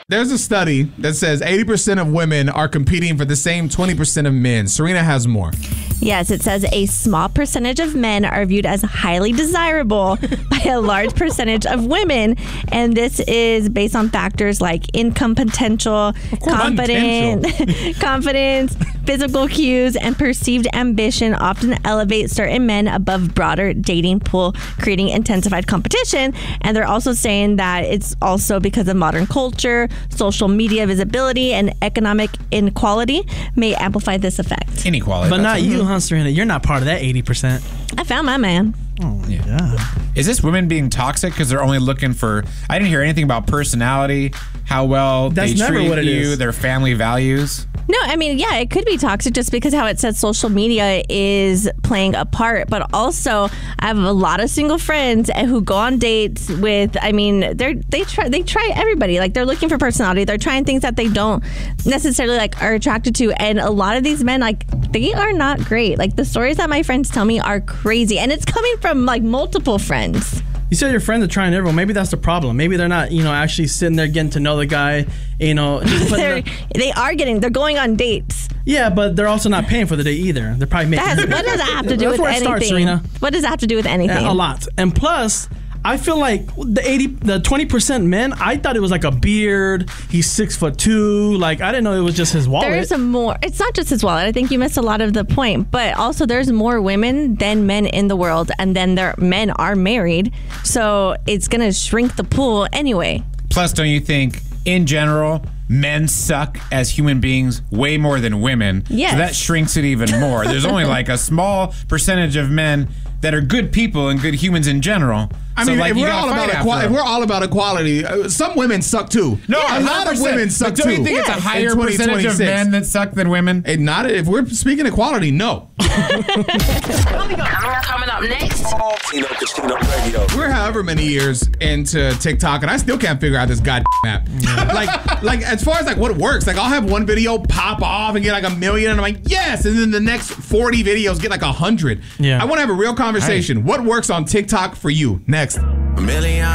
There's a study that says 80% of women are competing for the same 20% of men. Serena has more. Yes, it says a small percentage of men are viewed as highly desirable by a large percentage of women. And this is based on factors like income potential, confidence, physical cues, and perceived ambition often elevate certain men above broader dating pool, creating intensified competition. And they're also saying that it's also because of modern culture, social media visibility, and economic inequality may amplify this effect. Inequality. But not you, huh, Serena? You're not part of that 80%. I found my man. Oh, yeah. Is this women being toxic because they're only looking for... I didn't hear anything about personality, how well That's they never treat what it you, is. their family values. No, I mean, yeah, it could be toxic just because how it says social media is playing a part. But also, I have a lot of single friends who go on dates with, I mean, they try everybody. Like, they're looking for personality. They're trying things that they don't necessarily, like, are attracted to. And a lot of these men, like, they are not great. Like, the stories that my friends tell me are crazy. And it's coming from, like, multiple friends. You said your friends are trying everyone. Maybe that's the problem. Maybe they're not, actually sitting there getting to know the guy, just they're going on dates. Yeah, but they're also not paying for the date either. They're probably making... What does that have to do with anything? That's where it starts, Serena. What does that have to do with anything? A lot. And plus, I feel like the 20% men, I thought it was like a beard. He's 6'2". Like, I didn't know it was just his wallet. There's more. It's not just his wallet. I think you missed a lot of the point. But also, there's more women than men in the world, and then their men are married. So it's gonna shrink the pool anyway. Plus, don't you think, in general, men suck as human beings way more than women? Yes. So that shrinks it even more. There's only like a small percentage of men that are good people and good humans in general. I mean, if we're all about equality, some women suck too. No, a lot of women suck too. Don't you think it's a higher percentage of men that suck than women? Not if we're speaking equality, no. Coming up next. We're however many years into TikTok, and I still can't figure out this goddamn app. like as far as like what works, like I'll have one video pop off and get like 1 million, and I'm like, yes, and then the next 40 videos get like 100. Yeah. I want to have a real conversation. What works on TikTok for you? Next. $1 million.